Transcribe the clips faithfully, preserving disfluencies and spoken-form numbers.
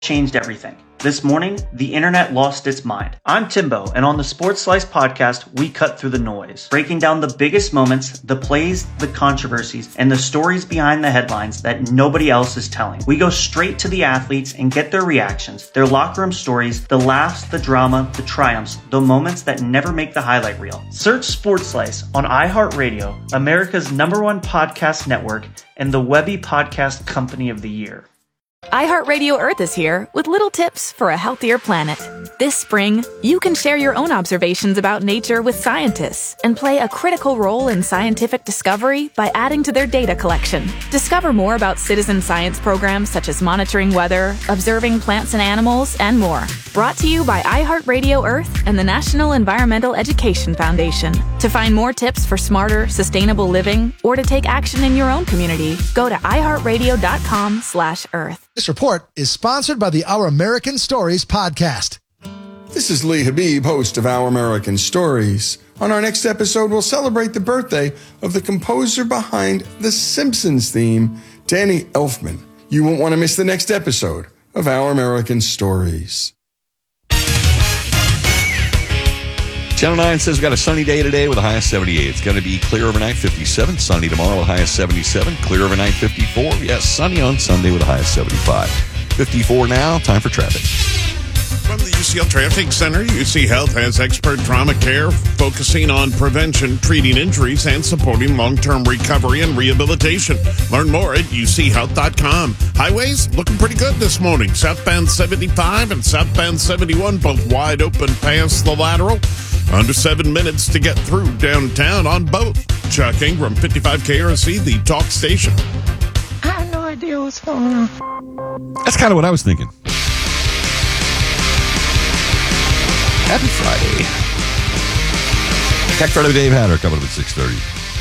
changed everything. This morning, the internet lost its mind. I'm Timbo, and on the Sports Slice podcast, we cut through the noise, breaking down the biggest moments, the plays, the controversies, and the stories behind the headlines that nobody else is telling. We go straight to the athletes and get their reactions, their locker room stories, the laughs, the drama, the triumphs, the moments that never make the highlight reel. Search Sports Slice on iHeartRadio, America's number one podcast network, and the Webby Podcast Company of the Year. iHeartRadio Earth is here with little tips for a healthier planet. This spring, you can share your own observations about nature with scientists and play a critical role in scientific discovery by adding to their data collection. Discover more about citizen science programs such as monitoring weather, observing plants and animals, and more. Brought to you by iHeartRadio Earth and the National Environmental Education Foundation. To find more tips for smarter, sustainable living or to take action in your own community, go to iHeartRadio.com slash Earth. This report is sponsored by the Our American Stories podcast. This is Lee Habib, host of Our American Stories. On our next episode, we'll celebrate the birthday of the composer behind the Simpsons theme, Danny Elfman. You won't want to miss the next episode of Our American Stories. Channel nine says we've got a sunny day today with a high of seventy-eight. It's going to be clear overnight, fifty-seven. Sunny tomorrow with a high of seventy-seven. Clear overnight, fifty-four. Yes, sunny on Sunday with a high of seventy-five. fifty-four now. Time for traffic. From the U C L Traffic Center, U C Health has expert trauma care focusing on prevention, treating injuries, and supporting long-term recovery and rehabilitation. Learn more at U C health dot com. Highways looking pretty good this morning. Southbound seventy-five and southbound seventy-one both wide open past the lateral. Under seven minutes to get through downtown on both. Chuck Ingram, fifty-five K R C, the talk station. I have no idea what's going on. That's kind of what I was thinking. Happy Friday. Tech Friday with Dave Hatter coming up at six thirty.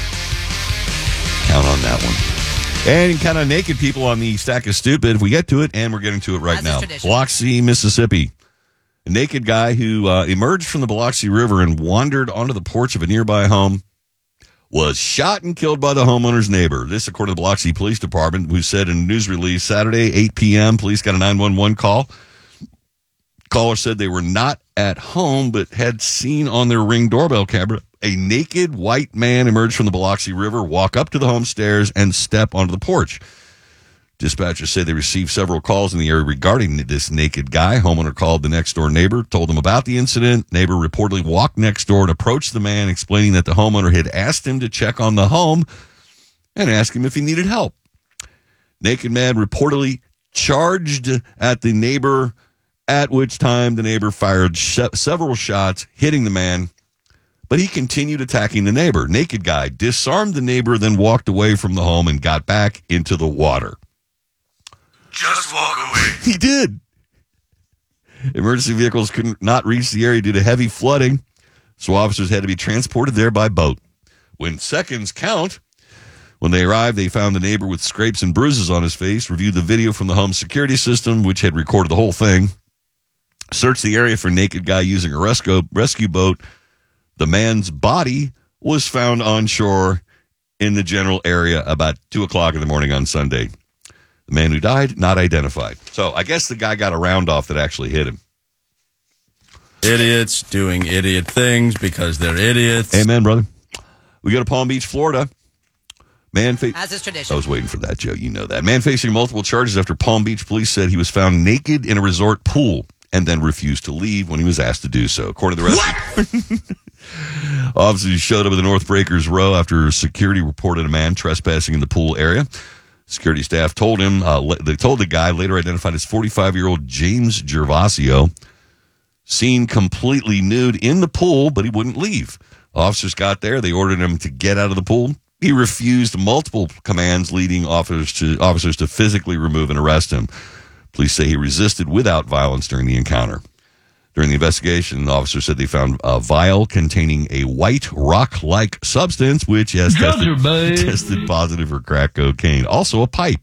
Count on that one. And kind of naked people on the stack of stupid if we get to it, and we're getting to it right As now. tradition. Biloxi, Mississippi. A naked guy who uh, emerged from the Biloxi River and wandered onto the porch of a nearby home was shot and killed by the homeowner's neighbor. This, according to the Biloxi Police Department, who said in a news release Saturday, eight p.m., police got a nine one one call. Caller said they were not at home, but had seen on their Ring doorbell camera a naked white man emerge from the Biloxi River, walk up to the home stairs, and step onto the porch. Dispatchers say they received several calls in the area regarding this naked guy. Homeowner called the next-door neighbor, told them about the incident. Neighbor reportedly walked next door and approached the man, explaining that the homeowner had asked him to check on the home and ask him if he needed help. Naked man reportedly charged at the neighbor, at which time the neighbor fired sh- several shots, hitting the man, but he continued attacking the neighbor. Naked guy disarmed the neighbor, then walked away from the home and got back into the water. Just walk away. He did. Emergency vehicles could not reach the area due to heavy flooding, so officers had to be transported there by boat. When seconds count, when they arrived, they found the neighbor with scrapes and bruises on his face, reviewed the video from the home security system, which had recorded the whole thing, searched the area for naked guy using a rescue, rescue boat. The man's body was found on shore in the general area about two o'clock in the morning on Sunday. The man who died, not identified. So I guess the guy got a round off that actually hit him. Idiots doing idiot things because they're idiots. Amen, brother. We go to Palm Beach, Florida. Man fa- As is tradition. I was waiting for that, Joe. You know that. Man facing multiple charges after Palm Beach police said he was found naked in a resort pool and then refused to leave when he was asked to do so. According to the rescue, officers showed up at the North Breakers Row after security reported a man trespassing in the pool area. Security staff told him, uh, they told the guy, later identified as forty-five-year-old James Gervasio, seen completely nude in the pool, but he wouldn't leave. Officers got there. They ordered him to get out of the pool. He refused multiple commands, leading officers to officers to physically remove and arrest him. Police say he resisted without violence during the encounter. During the investigation, the officer said they found a vial containing a white rock-like substance, which has tested, tested positive for crack cocaine. Also a pipe.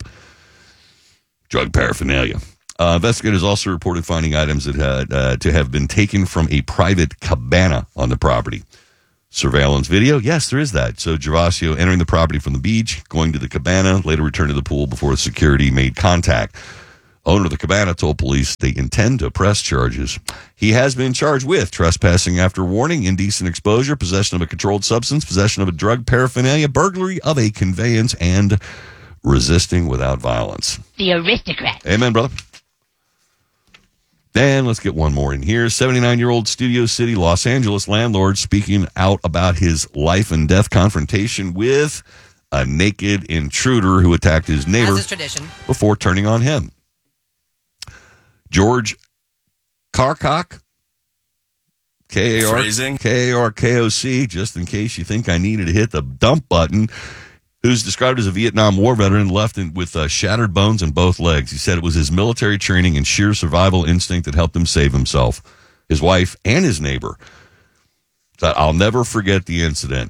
Drug paraphernalia. Uh, investigators also reported finding items that had uh, to have been taken from a private cabana on the property. Surveillance video? Yes, there is that. So Gervasio entering the property from the beach, going to the cabana, later returned to the pool before security made contact. Owner of the cabana told police they intend to press charges. He has been charged with trespassing after warning, indecent exposure, possession of a controlled substance, possession of a drug paraphernalia, burglary of a conveyance, and resisting without violence. The aristocrat. Amen, brother. And let's get one more in here. seventy-nine-year-old Studio City, Los Angeles landlord speaking out about his life and death confrontation with a naked intruder who attacked his neighbor As is tradition. before turning on him. George Karkoc, K A R K A R K O C, just in case you think I needed to hit the dump button, who's described as a Vietnam War veteran, left in, with uh, shattered bones in both legs. He said it was his military training and sheer survival instinct that helped him save himself, his wife, and his neighbor. So I'll never forget the incident.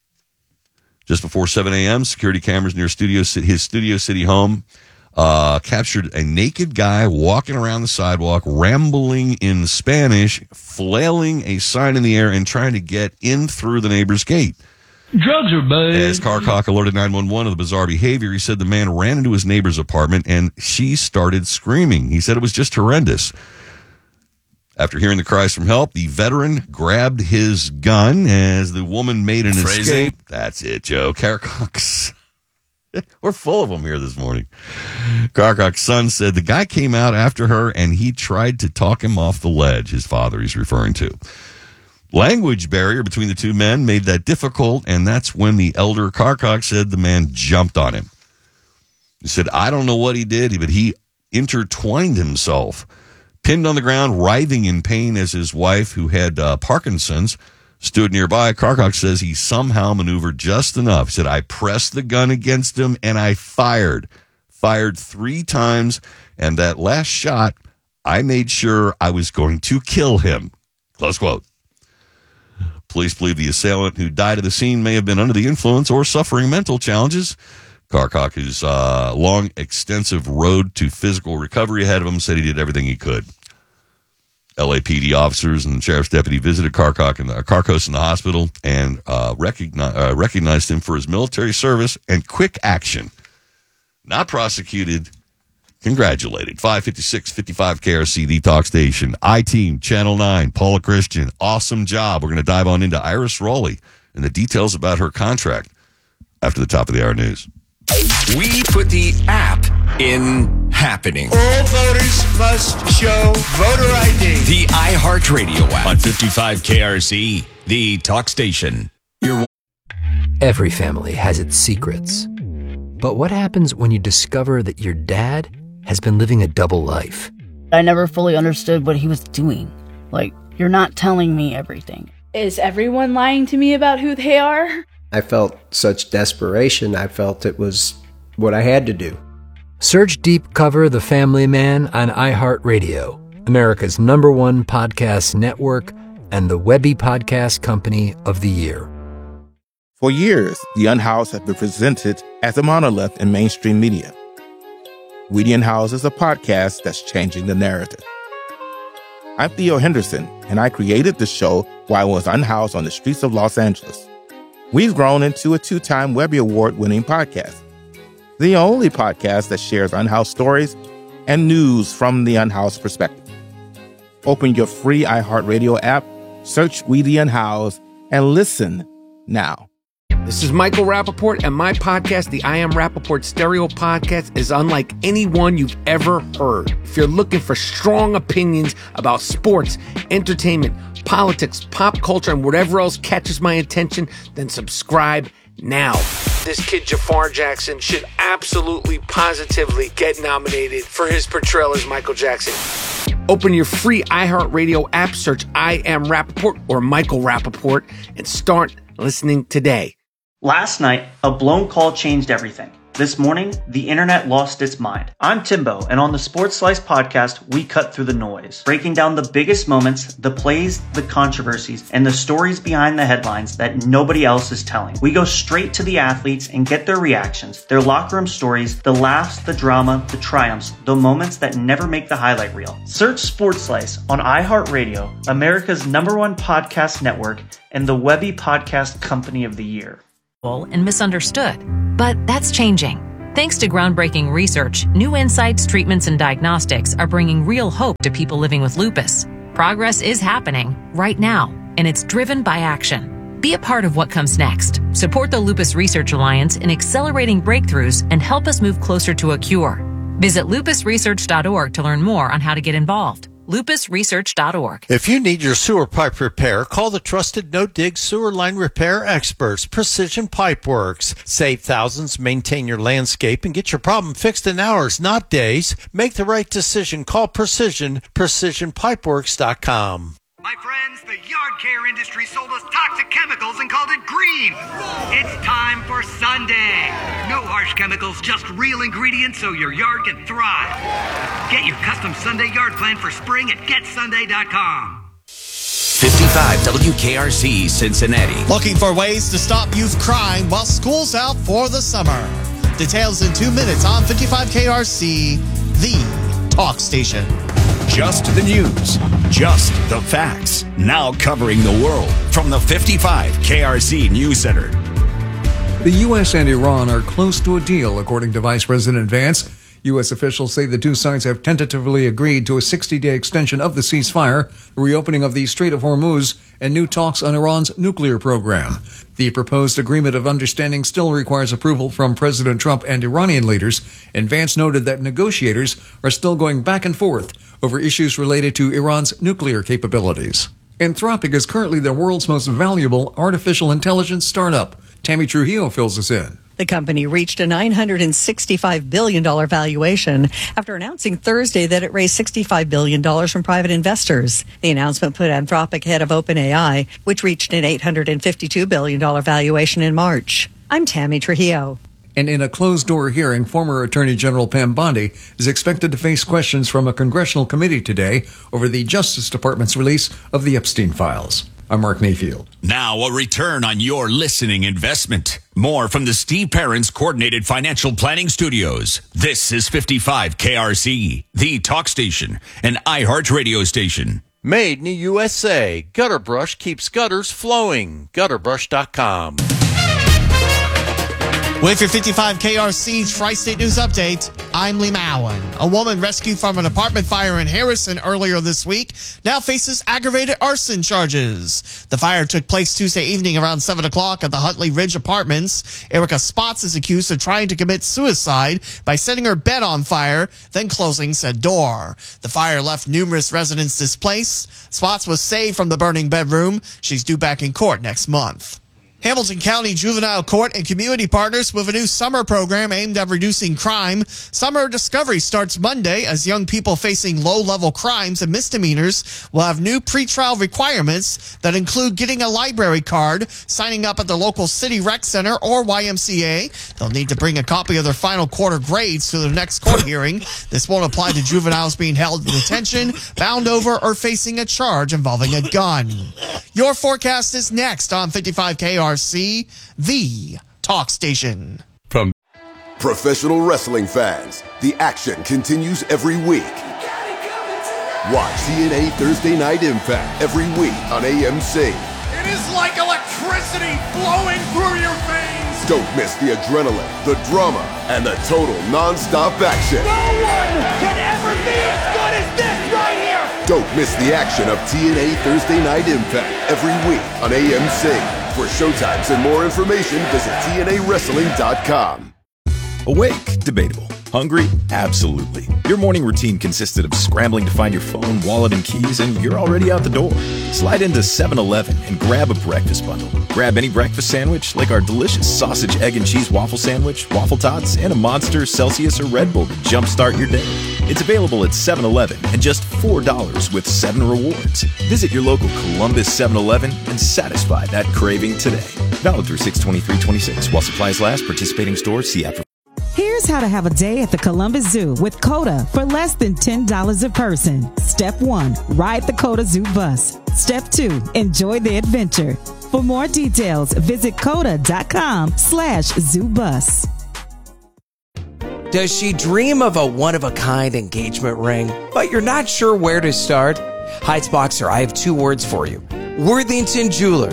Just before seven a.m., security cameras near Studio City, his Studio City home uh, captured a naked guy walking around the sidewalk, rambling in Spanish, flailing a sign in the air, and trying to get in through the neighbor's gate. Drugs are bad. As Karkoc alerted nine one one of the bizarre behavior, he said the man ran into his neighbor's apartment and she started screaming. He said it was just horrendous. After hearing the cries from help, the veteran grabbed his gun as the woman made an Phrasing. escape. That's it, Joe. Karkoc's. We're full of them here this morning. Karkoc's son said the guy came out after her and he tried to talk him off the ledge, his father he's referring to. Language barrier between the two men made that difficult, and that's when the elder Karkoc said the man jumped on him. He said, I don't know what he did, but he intertwined himself. Pinned on the ground, writhing in pain as his wife, who had uh, Parkinson's, stood nearby. Karkoc says he somehow maneuvered just enough. He said, I pressed the gun against him and I fired. Fired three times, and that last shot, I made sure I was going to kill him. Close quote. Police believe the assailant who died at the scene may have been under the influence or suffering mental challenges. Karkoc, whose uh, long, extensive road to physical recovery ahead of him, said he did everything he could. L A P D officers and the sheriff's deputy visited Karkoc in the, Karkos in the hospital and uh, recogni- uh, recognized him for his military service and quick action. Not prosecuted, congratulated. five fifty-six fifty-five K R C, the talk station. I-Team, Channel nine, Paula Christian. Awesome job. We're going to dive on into Iris Rowley and the details about her contract after the top of the hour news. We put the app in happening. All voters must show voter I D. The iHeartRadio app. On fifty-five K R C, the talk station. You're... Every family has its secrets. But what happens when you discover that your dad has been living a double life? I never fully understood what he was doing. Like, you're not telling me everything. Is everyone lying to me about who they are? I felt such desperation. I felt it was what I had to do. Search Deep Cover The Family Man on iHeartRadio, America's number one podcast network and the Webby Podcast Company of the Year. For years, The Unhoused has been presented as a monolith in mainstream media. We The Unhoused is a podcast that's changing the narrative. I'm Theo Henderson, and I created the show while I was unhoused on the streets of Los Angeles. We've grown into a two-time Webby Award-winning podcast, the only podcast that shares unhoused stories and news from the unhoused perspective. Open your free iHeartRadio app, search We The Unhoused, and listen now. This is Michael Rappaport, and my podcast, the I Am Rappaport Stereo Podcast, is unlike any one you've ever heard. If you're looking for strong opinions about sports, entertainment, politics, pop culture, and whatever else catches my attention, then subscribe now. This kid, Jafar Jackson, should absolutely, positively get nominated for his portrayal as Michael Jackson. Open your free iHeartRadio app, search I Am Rappaport or Michael Rappaport, and start listening today. Last night, a blown call changed everything. This morning, the internet lost its mind. I'm Timbo, and on the Sports Slice podcast, we cut through the noise, breaking down the biggest moments, the plays, the controversies, and the stories behind the headlines that nobody else is telling. We go straight to the athletes and get their reactions, their locker room stories, the laughs, the drama, the triumphs, the moments that never make the highlight reel. Search Sports Slice on iHeartRadio, America's number one podcast network, and the Webby Podcast Company of the Year. And misunderstood. But that's changing. Thanks to groundbreaking research, new insights, treatments, and diagnostics are bringing real hope to people living with lupus. Progress is happening right now, and it's driven by action. Be a part of what comes next. Support the Lupus Research Alliance in accelerating breakthroughs and help us move closer to a cure. Visit lupus research dot org to learn more on how to get involved. lupus research dot org. If you need your sewer pipe repair, call the trusted no-dig sewer line repair experts, Precision Pipeworks. Save thousands, maintain your landscape, and get your problem fixed in hours, not days. Make the right decision. Call Precision, precision pipeworks dot com. My friends, the yard care industry sold us toxic chemicals and called it green. It's time for Sunday. No harsh chemicals, just real ingredients so your yard can thrive. Get your custom Sunday yard plan for spring at get sunday dot com. fifty-five W K R C Cincinnati. Looking for ways to stop youth crime while school's out for the summer. Details in two minutes on fifty-five K R C, the talk station. Just the news, just the facts. Now covering the world from the fifty-five K R C News Center. The U S and Iran are close to a deal, according to Vice President Vance. U S officials say the two sides have tentatively agreed to a sixty-day extension of the ceasefire, the reopening of the Strait of Hormuz, and new talks on Iran's nuclear program. The proposed agreement of understanding still requires approval from President Trump and Iranian leaders, and Vance noted that negotiators are still going back and forth over issues related to Iran's nuclear capabilities. Anthropic is currently the world's most valuable artificial intelligence startup. Tammy Trujillo fills us in. The company reached a nine hundred sixty-five billion dollars valuation after announcing Thursday that it raised sixty-five billion dollars from private investors. The announcement put Anthropic ahead of OpenAI, which reached an eight hundred fifty-two billion dollars valuation in March. I'm Tammy Trujillo. And in a closed-door hearing, former Attorney General Pam Bondi is expected to face questions from a congressional committee today over the Justice Department's release of the Epstein files. I'm Mark Mayfield. Now a return on your listening investment. More from the Steve Perrins Coordinated Financial Planning Studios. This is fifty-five K R C, the talk station, an iHeart radio station. Made in the U S A. Gutter Brush keeps gutters flowing. gutter brush dot com. With your fifty-five K R C Tri-State News Update, I'm Lee Mowen. A woman rescued from an apartment fire in Harrison earlier this week now faces aggravated arson charges. The fire took place Tuesday evening around seven o'clock at the Huntley Ridge Apartments. Erica Spots is accused of trying to commit suicide by setting her bed on fire, then closing said door. The fire left numerous residents displaced. Spots was saved from the burning bedroom. She's due back in court next month. Hamilton County Juvenile Court and community partners with a new summer program aimed at reducing crime. Summer Discovery starts Monday as young people facing low-level crimes and misdemeanors will have new pretrial requirements that include getting a library card, signing up at the local city rec center or Y M C A. They'll need to bring a copy of their final quarter grades to their next court hearing. This won't apply to juveniles being held in detention, bound over, or facing a charge involving a gun. Your forecast is next on fifty-five K R C, the talk station. From professional wrestling fans, the action continues every week. Watch T N A Thursday Night Impact every week on A M C. It is like electricity flowing through your veins. Don't miss the adrenaline, the drama, and the total non-stop action. No one can ever be as good as this right here. Don't miss the action of T N A Thursday Night Impact every week on A M C. For showtimes and more information, visit T N A wrestling dot com. Awake? Debatable. Hungry? Absolutely. Your morning routine consisted of scrambling to find your phone, wallet, and keys, and you're already out the door. Slide into seven eleven and grab a breakfast bundle. Grab any breakfast sandwich, like our delicious sausage, egg, and cheese waffle sandwich, waffle tots, and a Monster, Celsius, or Red Bull to jumpstart your day. It's available at seven eleven and just four dollars with seven rewards. Visit your local Columbus seven eleven and satisfy that craving today. Valid through six twenty-three twenty-six. While supplies last, participating stores, see app for. Here's how to have a day at the Columbus Zoo with COTA for less than ten dollars a person. Step one, ride the COTA Zoo bus. Step two, enjoy the adventure. For more details, visit COTA.com slash zoo bus. Does she dream of a one-of-a-kind engagement ring, but you're not sure where to start? Heights Boxer, I have two words for you. Worthington Jewelers.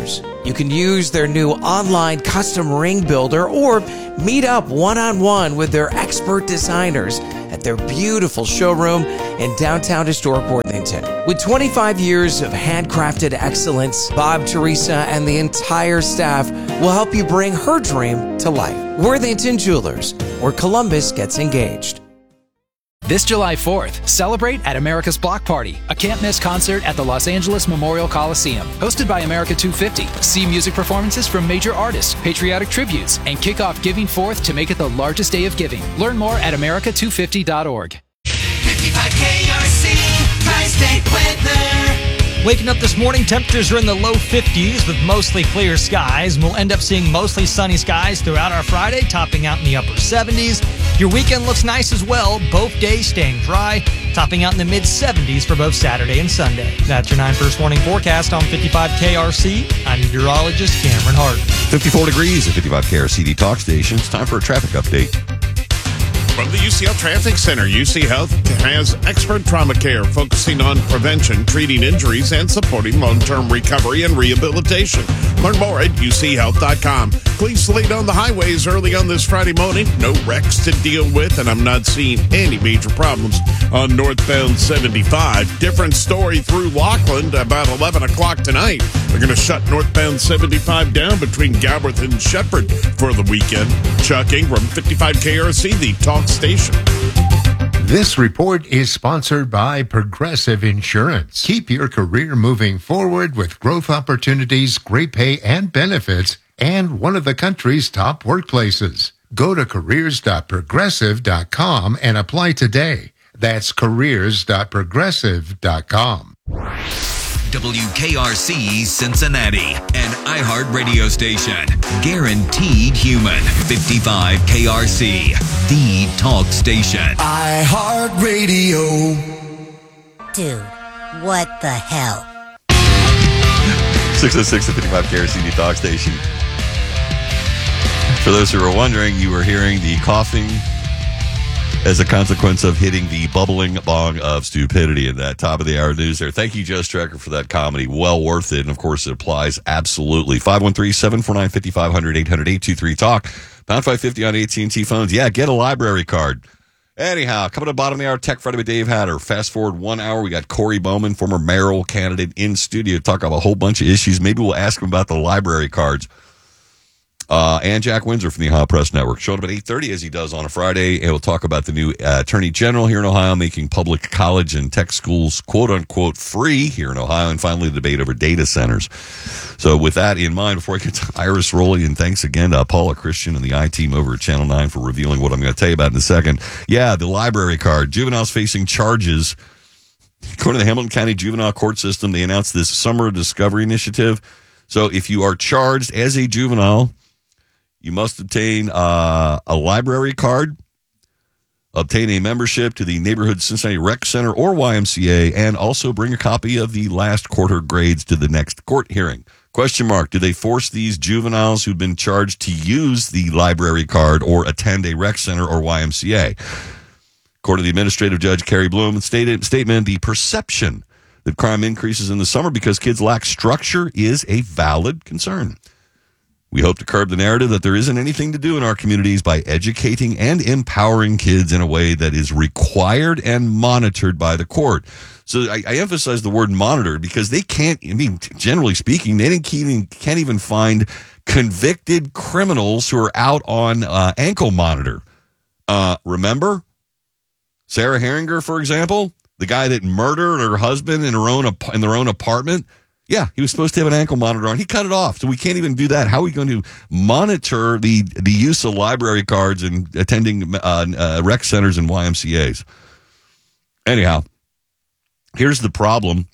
You can use their new online custom ring builder or meet up one-on-one with their expert designers at their beautiful showroom in downtown historic Worthington. With twenty-five years of handcrafted excellence, Bob, Teresa, and the entire staff will help you bring her dream to life. Worthington Jewelers, where Columbus gets engaged. This July fourth, celebrate at America's Block Party, a can't-miss concert at the Los Angeles Memorial Coliseum. Hosted by America two fifty, see music performances from major artists, patriotic tributes, and kick off Giving Fourth to make it the largest day of giving. Learn more at America two fifty dot org. fifty-five K R C, Tri-State Weather. Waking up this morning, temperatures are in the low fifties with mostly clear skies. We'll end up seeing mostly sunny skies throughout our Friday, topping out in the upper seventies. Your weekend looks nice as well, both days staying dry, topping out in the mid seventies for both Saturday and Sunday. That's your nine First Morning forecast on fifty-five K R C. I'm meteorologist Cameron Hart. fifty-four degrees at fifty-five K R C D Talk Station. It's time for a traffic update. From the U C Health Traffic Center, U C Health has expert trauma care focusing on prevention, treating injuries, and supporting long-term recovery and rehabilitation. Learn more at U C health dot com. Please slow down the highways early on this Friday morning. No wrecks to deal with, and I'm not seeing any major problems on northbound seventy-five. Different story through Lockland about eleven o'clock tonight. They're going to shut northbound seventy-five down between Galbraith and Shepherd for the weekend. Chuck Ingram, fifty-five K R C, the Talk Station. This report is sponsored by Progressive Insurance. Keep your career moving forward with growth opportunities, great pay and benefits, and one of the country's top workplaces. Go to careers dot progressive dot com and apply today. That's careers dot progressive dot com. W K R C Cincinnati, an iHeart radio station. Guaranteed human. fifty-five K R C, the talk station. iHeart Radio. Dude, what the hell? six oh six at fifty-five K R C D Talk Station. For those who are wondering, you were hearing the coughing as a consequence of hitting the bubbling bong of stupidity in that top of the hour news there. Thank you, Joe Strecker, for that comedy. Well worth it. And, of course, it applies absolutely. five one three, seven four nine, five five zero zero, eight hundred, eight two three, talk. Pound five fifty on A T and T phones. Yeah, get a library card. Anyhow, coming to the bottom of the hour, Tech Friday with Dave Hatter. Fast forward one hour, we got Corey Bowman, former mayoral candidate, in studio to talk about a whole bunch of issues. Maybe we'll ask him about the library cards. Uh, and Jack Windsor from the Ohio Press Network. Showed up at eight thirty as he does on a Friday, and we'll talk about the new uh, Attorney General here in Ohio making public college and tech schools quote-unquote free here in Ohio, and finally the debate over data centers. So with that in mind, before I get to Iris Rowley, and thanks again to Paula Christian and the I-Team over at Channel nine for revealing what I'm going to tell you about in a second. Yeah, the library card. Juveniles facing charges. According to the Hamilton County Juvenile Court System, they announced this Summer Discovery Initiative. So if you are charged as a juvenile, you must obtain uh, a library card, obtain a membership to the Neighborhood Cincinnati Rec Center or Y M C A, and also bring a copy of the last quarter grades to the next court hearing. Question mark, do they force these juveniles who've been charged to use the library card or attend a rec center or Y M C A? According to the administrative judge, Carrie Bloom, stated statement, the perception that crime increases in the summer because kids lack structure is a valid concern. We hope to curb the narrative that there isn't anything to do in our communities by educating and empowering kids in a way that is required and monitored by the court. So I, I emphasize the word monitored because they can't, I mean, generally speaking, they can't, can't even find convicted criminals who are out on uh, ankle monitor. Uh, remember? Sarah Herringer, for example, the guy that murdered her husband in her own in their own apartment. Yeah, he was supposed to have an ankle monitor on. He cut it off, so we can't even do that. How are we going to monitor the the use of library cards and attending uh, uh, rec centers and Y M C As? Anyhow, here's the problem.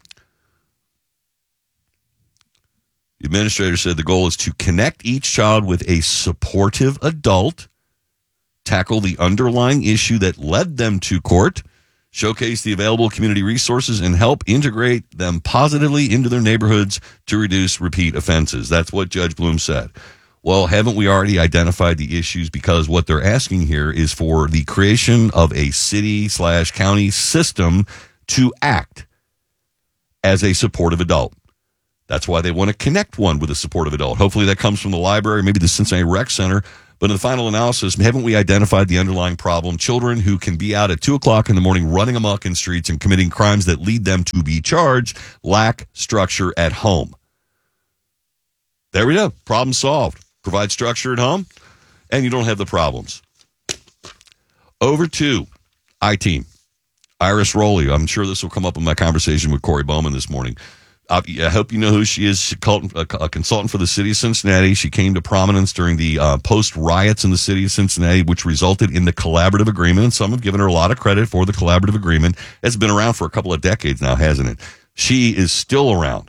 The administrator said the goal is to connect each child with a supportive adult, tackle the underlying issue that led them to court, showcase the available community resources, and help integrate them positively into their neighborhoods to reduce repeat offenses. That's what Judge Bloom said. Well, haven't we already identified the issues? Because what they're asking here is for the creation of a city slash county system to act as a supportive adult. That's why they want to connect one with a supportive adult. Hopefully that comes from the library, maybe the Cincinnati Rec Center. But in the final analysis, haven't we identified the underlying problem? Children who can be out at two o'clock in the morning running amok in streets and committing crimes that lead them to be charged lack structure at home. There we go. Problem solved. Provide structure at home, and you don't have the problems. Over to I-Team. Iris Rowley. I'm sure this will come up in my conversation with Corey Bowman this morning. I hope you know who she is. She's a consultant for the city of Cincinnati. She came to prominence during the uh, post-riots in the city of Cincinnati, which resulted in the collaborative agreement. And some have given her a lot of credit for the collaborative agreement. It's been around for a couple of decades now, hasn't it? She is still around.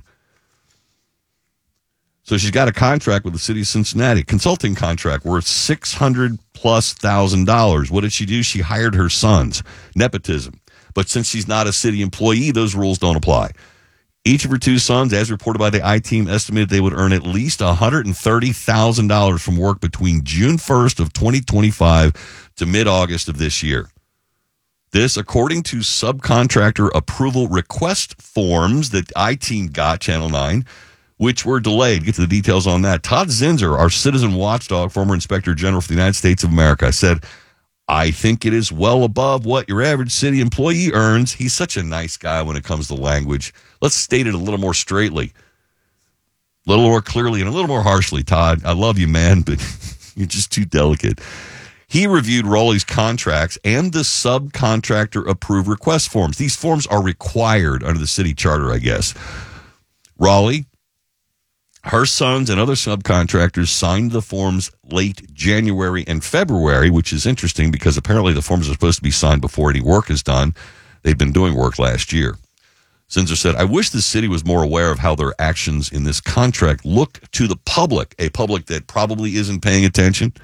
So she's got a contract with the city of Cincinnati, consulting contract worth six hundred plus thousand dollars. What did she do? She hired her sons. Nepotism. But since she's not a city employee, those rules don't apply. Each of her two sons, as reported by the I-Team, estimated they would earn at least one hundred thirty thousand dollars from work between June first of twenty twenty-five to mid-August of this year. This, according to subcontractor approval request forms that I-Team got, Channel nine, which were delayed. Get to the details on that. Todd Zinser, our citizen watchdog, former inspector general for the United States of America, said, I think it is well above what your average city employee earns. He's such a nice guy when it comes to language. Let's state it a little more straightly, a little more clearly, and a little more harshly, Todd. I love you, man, but you're just too delicate. He reviewed Rowley's contracts and the subcontractor approved request forms. These forms are required under the city charter, I guess. Rowley, her sons and other subcontractors signed the forms late January and February, which is interesting because apparently the forms are supposed to be signed before any work is done. They've been doing work last year. Zinser said, I wish the city was more aware of how their actions in this contract look to the public, a public that probably isn't paying attention.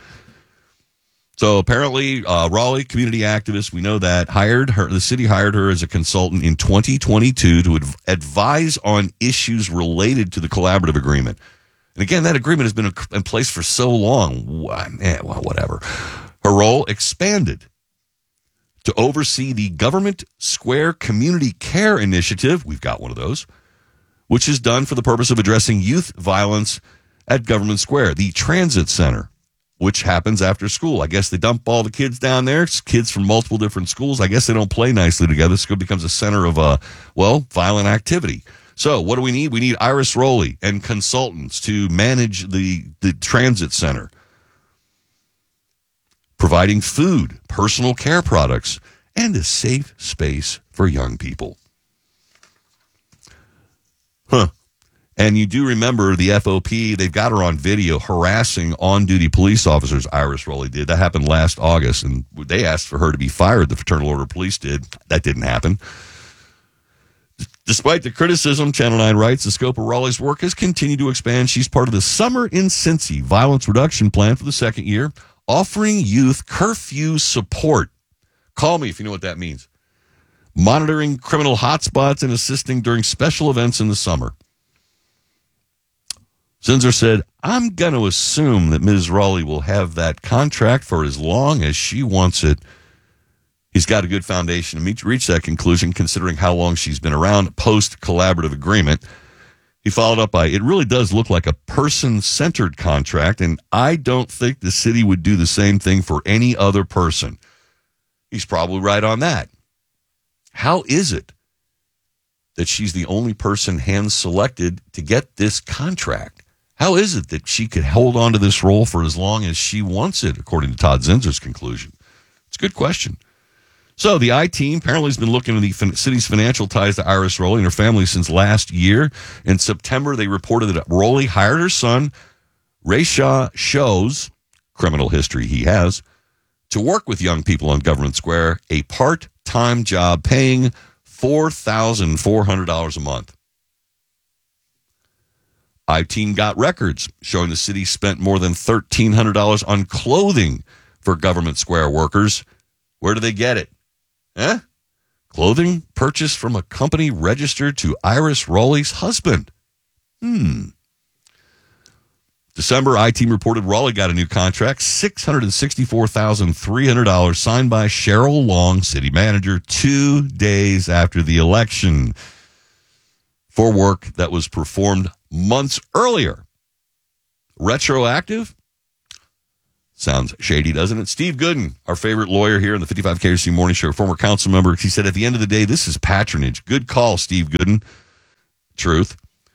So apparently, uh, Raleigh, community activist, we know that, hired her. The city hired her as a consultant in twenty twenty-two to adv- advise on issues related to the collaborative agreement. And again, that agreement has been in place for so long. Man, well, whatever. Her role expanded to oversee the Government Square Community Care Initiative. We've got one of those, which is done for the purpose of addressing youth violence at Government Square, the transit center, which happens after school. I guess they dump all the kids down there. It's kids from multiple different schools. I guess they don't play nicely together. School becomes a center of, uh, well, violent activity. So what do we need? We need Iris Rowley and consultants to manage the, the transit center, providing food, personal care products, and a safe space for young people. Huh. And you do remember the F O P, they've got her on video harassing on-duty police officers, Iris Rowley did. That happened last August, and they asked for her to be fired. The Fraternal Order of Police did. That didn't happen. Despite the criticism, Channel nine writes, the scope of Rowley's work has continued to expand. She's part of the Summer in Cincy Violence Reduction Plan for the second year, offering youth curfew support. Call me if you know what that means. Monitoring criminal hotspots and assisting during special events in the summer. Zinser said, I'm going to assume that Miz Rowley will have that contract for as long as she wants it. He's got a good foundation to meet, reach that conclusion, considering how long she's been around post-collaborative agreement. He followed up by, it really does look like a person-centered contract, and I don't think the city would do the same thing for any other person. He's probably right on that. How is it that she's the only person hand-selected to get this contract? How is it that she could hold on to this role for as long as she wants it, according to Todd Zinser's conclusion? It's a good question. So the I-Team apparently has been looking at the fin- city's financial ties to Iris Rowley and her family since last year. In September, they reported that Rowley hired her son, Rayshaw Shows, criminal history he has, to work with young people on Government Square, a part-time job paying four thousand four hundred dollars a month. I-Team got records showing the city spent more than one thousand three hundred dollars on clothing for Government Square workers. Where do they get it? Eh? Clothing purchased from a company registered to Iris Rowley's husband. Hmm. December, I-Team reported Rowley got a new contract, six hundred sixty-four thousand three hundred dollars, signed by Cheryl Long, city manager, two days after the election, for work that was performed months earlier. Retroactive? Sounds shady, doesn't it? Steve Gooden, our favorite lawyer here in the fifty-five K R C Morning Show, former council member, he said at the end of the day, this is patronage. Good call, Steve Gooden. Truth.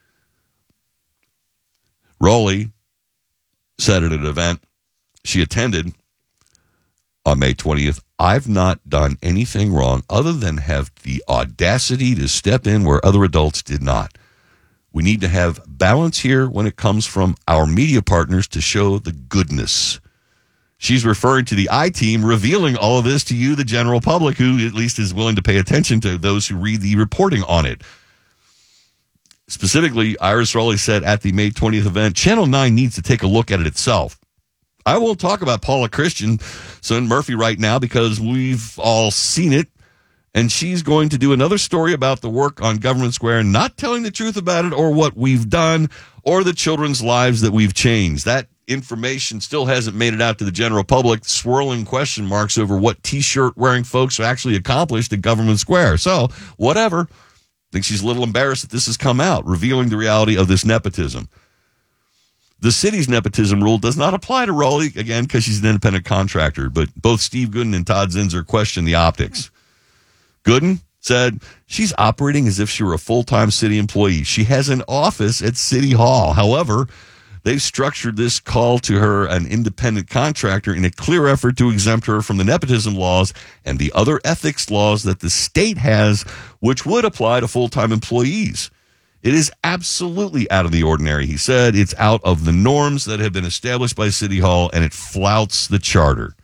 Rowley said at an event she attended on May twentieth, I've not done anything wrong other than have the audacity to step in where other adults did not. We need to have balance here when it comes from our media partners to show the goodness. She's referring to the I-Team revealing all of this to you, the general public, who at least is willing to pay attention to those who read the reporting on it. Specifically, Iris Rowley said at the May twentieth event, Channel nine needs to take a look at it itself. I won't talk about Paula Christensen Murphy right now because we've all seen it, and she's going to do another story about the work on Government Square, not telling the truth about it or what we've done or the children's lives that we've changed. That information still hasn't made it out to the general public, swirling question marks over what T-shirt wearing folks actually accomplished at Government Square. So, whatever. I think she's a little embarrassed that this has come out, revealing the reality of this nepotism. The city's nepotism rule does not apply to Rowley, again, because she's an independent contractor, but both Steve Gooden and Todd Zinser question the optics. Gooden said she's operating as if she were a full-time city employee. She has an office at City Hall. However, they've structured this call to her an independent contractor in a clear effort to exempt her from the nepotism laws and the other ethics laws that the state has, which would apply to full-time employees. It is absolutely out of the ordinary, he said. It's out of the norms that have been established by City Hall, and it flouts the charter.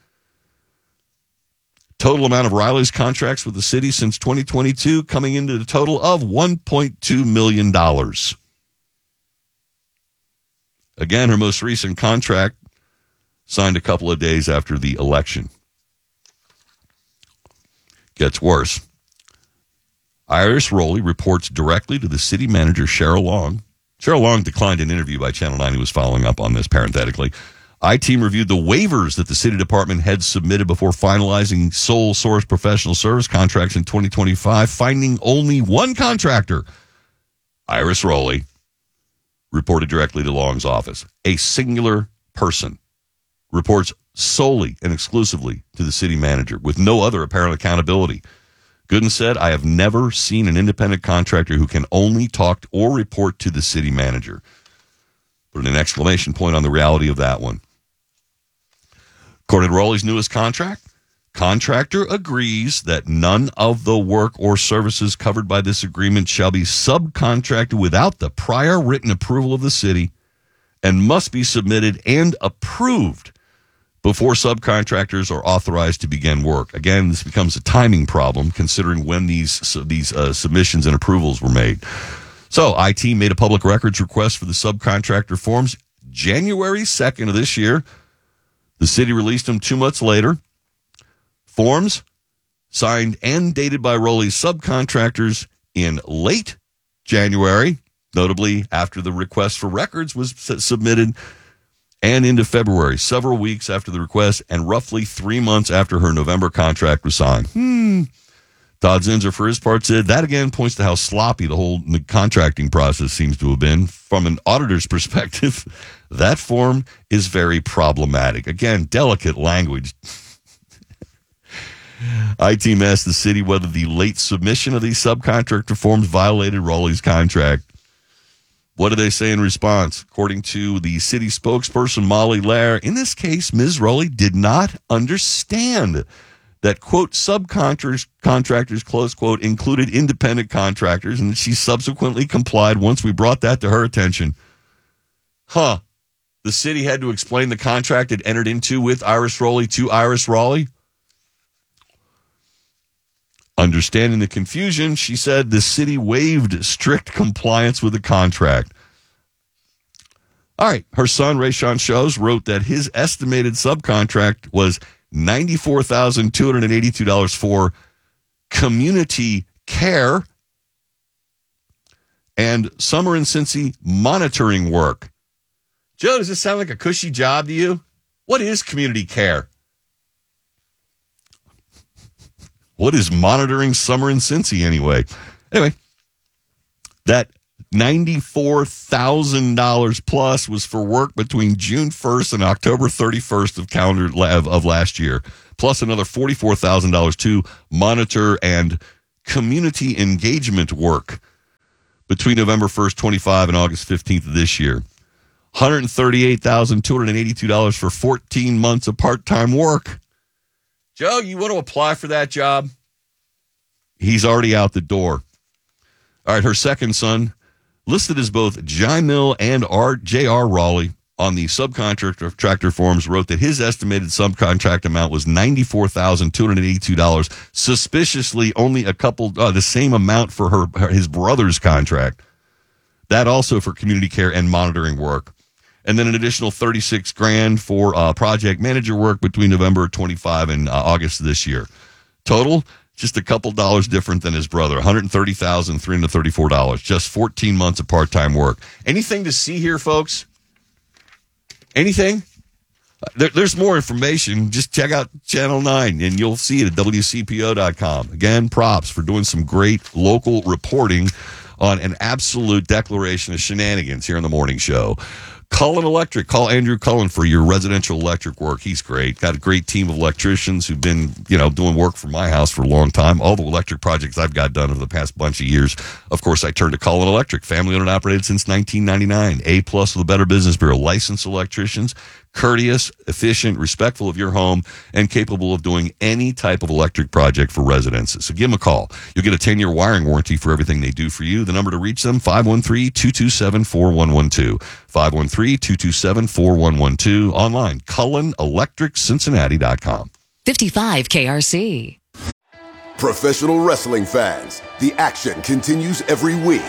Total amount of Riley's contracts with the city since twenty twenty-two coming into the total of one point two million dollars. Again, her most recent contract signed a couple of days after the election. Gets worse. Iris Rowley reports directly to the city manager, Cheryl Long. Cheryl Long declined an interview by Channel nine who was following up on this parenthetically. I-Team reviewed the waivers that the city department had submitted before finalizing sole source professional service contracts in twenty twenty-five, finding only one contractor, Iris Rowley, reported directly to Long's office. A singular person reports solely and exclusively to the city manager with no other apparent accountability. Gooden said, I have never seen an independent contractor who can only talk or report to the city manager. Put an exclamation point on the reality of that one. According to Rowley's newest contract, contractor agrees that none of the work or services covered by this agreement shall be subcontracted without the prior written approval of the city and must be submitted and approved before subcontractors are authorized to begin work. Again, this becomes a timing problem considering when these so these uh, submissions and approvals were made. So, I-Team made a public records request for the subcontractor forms January second of this year. The city released them two months later. Forms signed and dated by Rowley's subcontractors in late January, notably after the request for records was submitted, and into February, several weeks after the request, and roughly three months after her November contract was signed. Hmm. Todd Zinser, for his part, said that again points to how sloppy the whole contracting process seems to have been. From an auditor's perspective, that form is very problematic. Again, delicate language. I-Team asked the city whether the late submission of these subcontractor forms violated Rowley's contract. What do they say in response? According to the city spokesperson, Molly Lair, in this case, Miz Rowley did not understand that, quote, subcontractors, contractors, close quote, included independent contractors, and she subsequently complied once we brought that to her attention. Huh. The city had to explain the contract it entered into with Iris Rowley to Iris Rowley? Understanding the confusion, she said the city waived strict compliance with the contract. All right. Her son, Rayshawn Shows, wrote that his estimated subcontract was ninety-four thousand two hundred eighty-two dollars for community care and Summer and Cincy monitoring work. Joe, does this sound like a cushy job to you? What is community care? What is monitoring Summer and Cincy anyway? Anyway, that ninety-four thousand dollars plus was for work between June first and October thirty-first of calendar of, of last year, plus another forty-four thousand dollars to monitor and community engagement work between November first, twenty-five and August fifteenth of this year. one hundred thirty-eight thousand two hundred eighty-two dollars for fourteen months of part-time work. Joe, you want to apply for that job? He's already out the door. All right, her second son, listed as both Jai Mill and J R Raleigh on the subcontractor tractor forms, wrote that his estimated subcontract amount was ninety-four thousand two hundred eighty-two dollars. Suspiciously, only a couple, uh, the same amount for her, her his brother's contract. That also for community care and monitoring work. And then an additional thirty-six grand for uh, project manager work between November twenty-five and uh, August of this year. Total, just a couple dollars different than his brother, one hundred thirty thousand three hundred thirty-four dollars. Just fourteen months of part-time work. Anything to see here, folks? Anything? There, there's more information. Just check out Channel nine, and you'll see it at W C P O dot com. Again, props for doing some great local reporting on an absolute declaration of shenanigans here on the morning show. Cullen Electric. Call Andrew Cullen for your residential electric work. He's great. Got a great team of electricians who've been, you know, doing work for my house for a long time. All the electric projects I've got done over the past bunch of years. Of course, I turned to Cullen Electric. Family owned and operated since nineteen ninety-nine. A plus with the Better Business Bureau. Licensed electricians. Courteous, efficient, respectful of your home, and capable of doing any type of electric project for residents. So give them a call. You'll get a ten-year wiring warranty for everything they do for you. The number to reach them, five one three, two two seven, four one one two. five one three, two two seven, four one one two. Online, Cullen Electric Cincinnati dot com. fifty-five K R C. Professional wrestling fans, the action continues every week.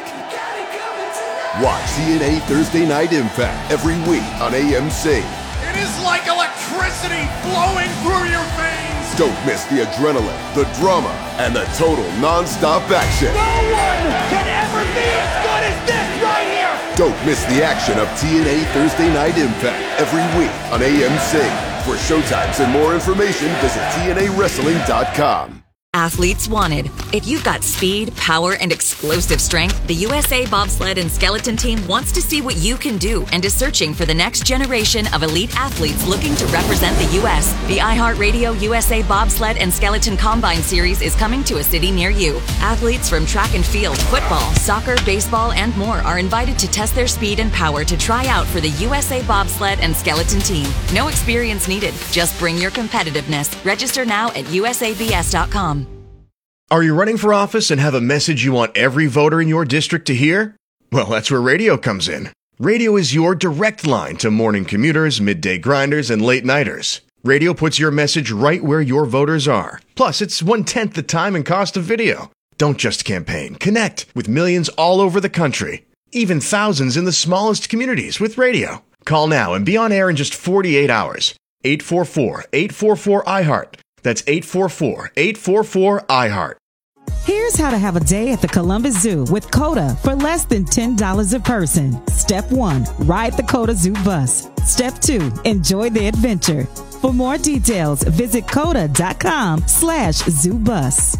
Watch T N A Thursday Night Impact every week on A M C. It is like electricity flowing through your veins. Don't miss the adrenaline, the drama, and the total non-stop action. No one can ever be as good as this right here. Don't miss the action of T N A Thursday Night Impact every week on A M C. For showtimes and more information, visit T N A wrestling dot com. Athletes wanted. If you've got speed, power, and explosive strength, the U S A Bobsled and Skeleton Team wants to see what you can do and is searching for the next generation of elite athletes looking to represent the U S. The iHeartRadio U S A Bobsled and Skeleton Combine Series is coming to a city near you. Athletes from track and field, football, soccer, baseball, and more are invited to test their speed and power to try out for the U S A Bobsled and Skeleton Team. No experience needed. Just bring your competitiveness. Register now at U S A B S dot com. Are you running for office and have a message you want every voter in your district to hear? Well, that's where radio comes in. Radio is your direct line to morning commuters, midday grinders, and late nighters. Radio puts your message right where your voters are. Plus, it's one-tenth the time and cost of video. Don't just campaign. Connect with millions all over the country. Even thousands in the smallest communities with radio. Call now and be on air in just forty-eight hours. eight four four, eight four four, I heart. That's eight four four, eight four four, I heart. Here's how to have a day at the Columbus Zoo with COTA for less than ten dollars a person. Step one, ride the COTA Zoo bus. Step two, enjoy the adventure. For more details, visit COTA.com slash zoo bus.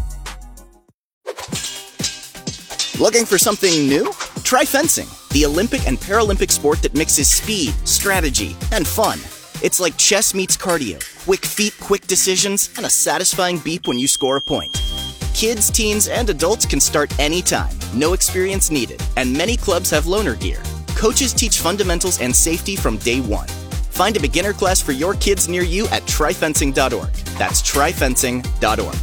Looking for something new? Try fencing, the Olympic and Paralympic sport that mixes speed, strategy, and fun. It's like chess meets cardio. Quick feet, quick decisions, and a satisfying beep when you score a point. Kids, teens, and adults can start anytime. No experience needed. And many clubs have loaner gear. Coaches teach fundamentals and safety from day one. Find a beginner class for your kids near you at try fencing dot org. That's try fencing dot org.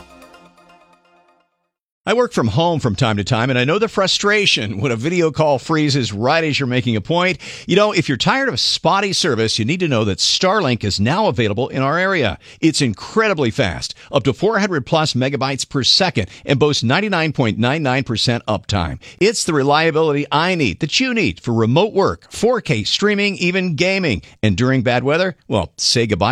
I work from home from time to time, and I know the frustration when a video call freezes right as you're making a point. You know, if you're tired of spotty service, you need to know that Starlink is now available in our area. It's incredibly fast, up to four hundred plus megabytes per second, and boasts ninety-nine point nine nine percent uptime. It's the reliability I need, that you need, for remote work, four K streaming, even gaming. And during bad weather, well, say goodbye